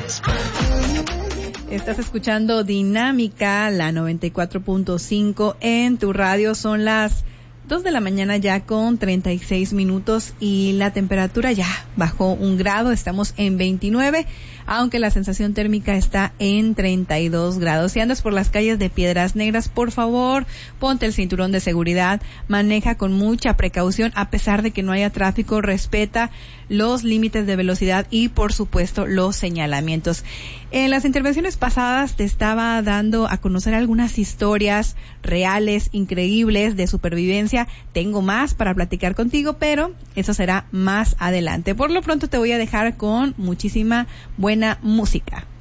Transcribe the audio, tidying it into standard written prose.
Estás escuchando Dinámica, la 94.5 en tu radio. Son las 2 de la mañana ya con 36 minutos y la temperatura ya bajó 1 grado. Estamos en 29, aunque la sensación térmica está en 32 grados. Si andas por las calles de Piedras Negras, por favor, ponte el cinturón de seguridad, maneja con mucha precaución, a pesar de que no haya tráfico, respeta los límites de velocidad y, por supuesto, los señalamientos. En las intervenciones pasadas te estaba dando a conocer algunas historias reales, increíbles, de supervivencia. Tengo más para platicar contigo, pero eso será más adelante. Por lo pronto te voy a dejar con muchísima buena música.